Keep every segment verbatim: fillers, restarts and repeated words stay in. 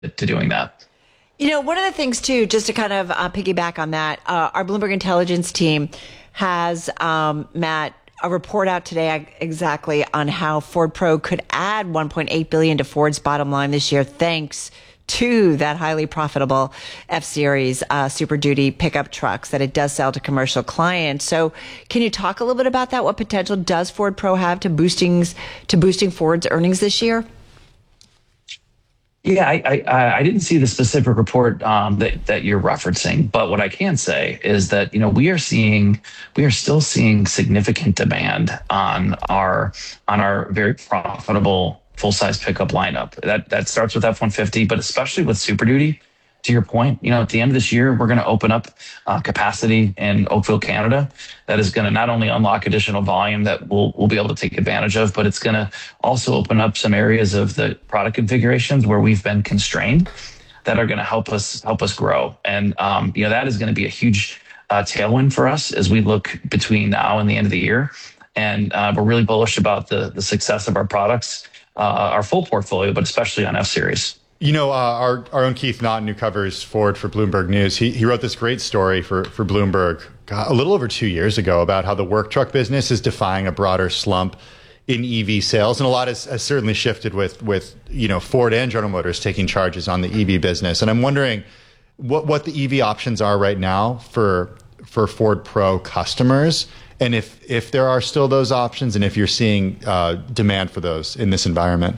to doing that. You know, one of the things, too, just to kind of uh, piggyback on that, uh, our Bloomberg Intelligence team has, um, Matt, a report out today exactly on how Ford Pro could add one point eight billion dollars to Ford's bottom line this year, thanks to that highly profitable F-Series uh, Super Duty pickup trucks that it does sell to commercial clients. So can you talk a little bit about that? What potential does Ford Pro have to boosting, to boosting Ford's earnings this year? Yeah, I, I I didn't see the specific report um, that that you're referencing, but what I can say is that you know we are seeing we are still seeing significant demand on our on our very profitable full size pickup lineup. That that starts with F one fifty, but especially with Super Duty. To your point, you know, at the end of this year, we're going to open up uh, capacity in Oakville, Canada. That is going to not only unlock additional volume that we'll we'll be able to take advantage of, but it's going to also open up some areas of the product configurations where we've been constrained that are going to help us help us grow. And um, you know, that is going to be a huge uh, tailwind for us as we look between now and the end of the year. And uh, we're really bullish about the the success of our products, uh, our full portfolio, but especially on F-Series. You know, uh, our our own Keith Naughton, who covers Ford for Bloomberg News, he he wrote this great story for for Bloomberg God, a little over two years ago about how the work truck business is defying a broader slump in E V sales, and a lot has, has certainly shifted with with you know Ford and General Motors taking charges on the E V business. And I'm wondering what what the E V options are right now for for Ford Pro customers, and if if there are still those options, and if you're seeing uh, demand for those in this environment.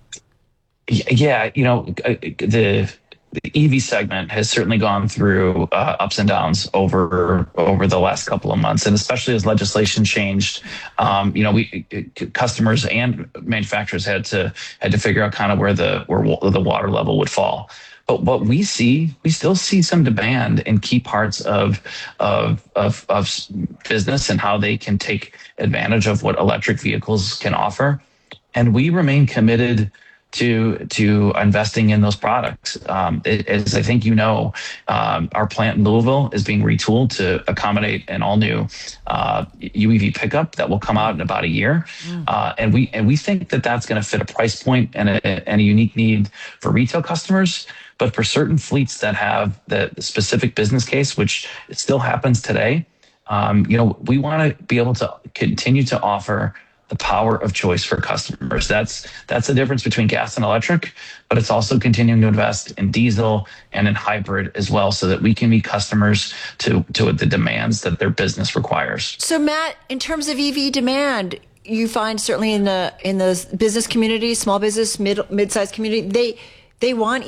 Yeah, you know, the, the E V segment has certainly gone through uh, ups and downs over over the last couple of months, and especially as legislation changed, um, you know, we customers and manufacturers had to had to figure out kind of where the where the water level would fall. But what we see, we still see some demand in key parts of of of, of business and how they can take advantage of what electric vehicles can offer, and we remain committed to to investing in those products. Um, it, as I think you know, um, our plant in Louisville is being retooled to accommodate an all-new uh, U E V pickup that will come out in about a year, mm. uh, and we and we think that that's going to fit a price point and a, and a unique need for retail customers. But for certain fleets that have the specific business case, which it still happens today, um, you know, we want to be able to continue to offer the power of choice for customers. That's that's the difference between gas and electric, but it's also continuing to invest in diesel and in hybrid as well, so that we can meet customers to to the demands that their business requires. So, Matt, in terms of E V demand, you find certainly in the in the business community, small business, mid mid-sized community, they they want